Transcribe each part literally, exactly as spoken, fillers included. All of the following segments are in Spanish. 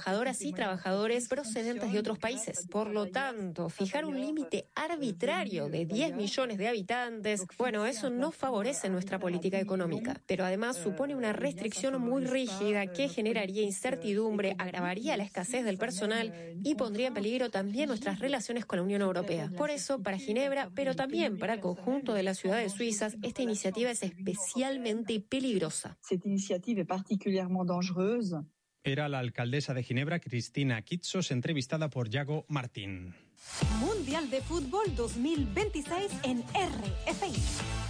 trabajadoras y trabajadores procedentes de otros países. Por lo tanto, fijar un límite arbitrario de diez millones de habitantes, bueno, eso no favorece nuestra política económica, pero además supone una restricción muy rígida que generaría incertidumbre, agravaría la escasez del personal y pondría en peligro también nuestras relaciones con la Unión Europea. Por eso, para Ginebra, pero también para el conjunto de las ciudades suizas, esta iniciativa es especialmente peligrosa. Esta iniciativa es particularmente dangerosa. Era la alcaldesa de Ginebra, Cristina Kitsos, entrevistada por Yago Martín. Mundial de Fútbol dos mil veintiséis en R F I.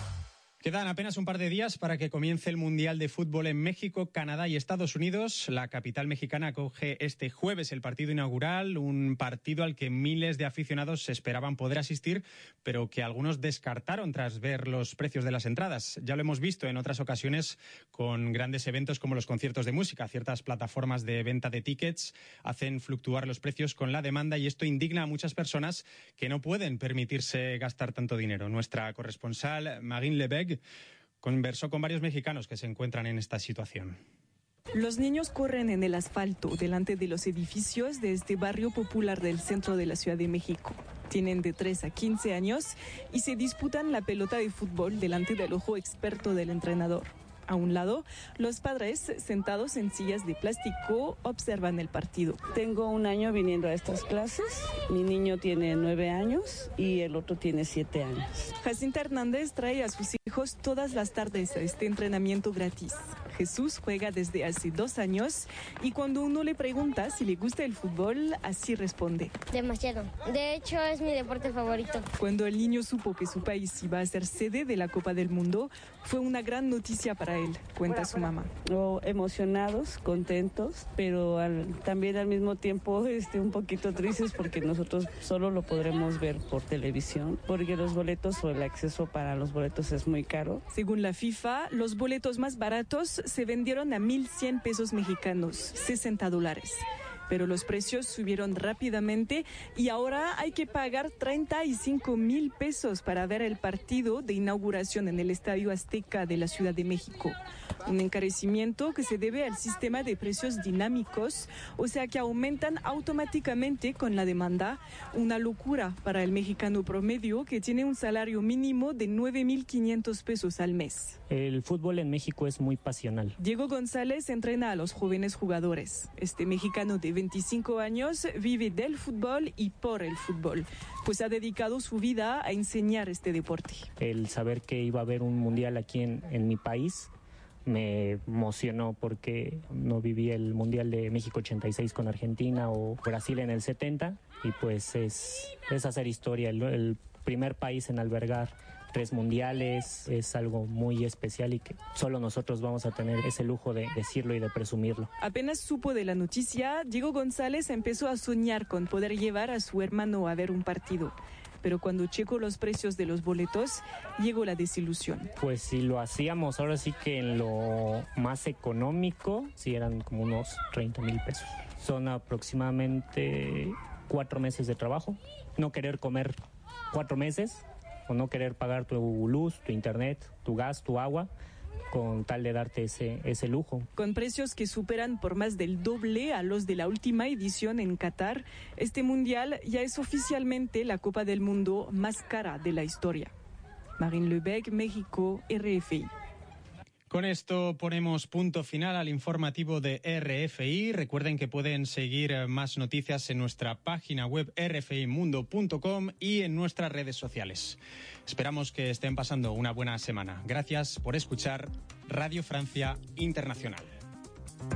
Quedan apenas un par de días para que comience el Mundial de Fútbol en México, Canadá y Estados Unidos. La capital mexicana acoge este jueves el partido inaugural, un partido al que miles de aficionados esperaban poder asistir, pero que algunos descartaron tras ver los precios de las entradas. Ya lo hemos visto en otras ocasiones con grandes eventos como los conciertos de música. Ciertas plataformas de venta de tickets hacen fluctuar los precios con la demanda y esto indigna a muchas personas que no pueden permitirse gastar tanto dinero. Nuestra corresponsal, Marine Lebeg, conversó con varios mexicanos que se encuentran en esta situación. Los niños corren en el asfalto delante de los edificios de este barrio popular del centro de la Ciudad de México. Tienen de tres a quince años y se disputan la pelota de fútbol delante del ojo experto del entrenador. A un lado, los padres, sentados en sillas de plástico, observan el partido. Tengo un año viniendo a estas clases. Mi niño tiene nueve años y el otro tiene siete años. Jacinta Hernández trae a sus hijos todas las tardes a este entrenamiento gratis. Jesús juega desde hace dos años y cuando uno le pregunta si le gusta el fútbol, así responde. Demasiado. De hecho, es mi deporte favorito. Cuando el niño supo que su país iba a ser sede de la Copa del Mundo, fue una gran noticia para él, cuenta su mamá. Oh, emocionados, contentos, pero al, también al mismo tiempo este, un poquito tristes porque nosotros solo lo podremos ver por televisión, porque los boletos o el acceso para los boletos es muy caro. Según la FIFA, los boletos más baratos se vendieron a mil cien pesos mexicanos, sesenta dólares. Pero los precios subieron rápidamente y ahora hay que pagar treinta y cinco mil pesos para ver el partido de inauguración en el Estadio Azteca de la Ciudad de México. Un encarecimiento que se debe al sistema de precios dinámicos, o sea que aumentan automáticamente con la demanda. Una locura para el mexicano promedio que tiene un salario mínimo de nueve mil quinientos pesos al mes. El fútbol en México es muy pasional. Diego González entrena a los jóvenes jugadores. Este mexicano de veinticinco años vive del fútbol y por el fútbol, pues ha dedicado su vida a enseñar este deporte. El saber que iba a haber un mundial aquí en, en mi país me emocionó porque no viví el Mundial de México ochenta y seis con Argentina o Brasil en el setenta y pues es, es hacer historia, el, el primer país en albergar tres mundiales es algo muy especial y que solo nosotros vamos a tener ese lujo de decirlo y de presumirlo. Apenas supo de la noticia, Diego González empezó a soñar con poder llevar a su hermano a ver un partido. Pero cuando checó los precios de los boletos, llegó la desilusión. Pues si lo hacíamos ahora sí que en lo más económico, sí eran como unos treinta mil pesos. Son aproximadamente cuatro meses de trabajo. No querer comer cuatro meses o no querer pagar tu luz, tu internet, tu gas, tu agua, con tal de darte ese, ese lujo. Con precios que superan por más del doble a los de la última edición en Qatar, este mundial ya es oficialmente la Copa del Mundo más cara de la historia. Marine Lebeg, México, R F I. Con esto ponemos punto final al informativo de R F I. Recuerden que pueden seguir más noticias en nuestra página web r f i mundo punto com y en nuestras redes sociales. Esperamos que estén pasando una buena semana. Gracias por escuchar Radio Francia Internacional.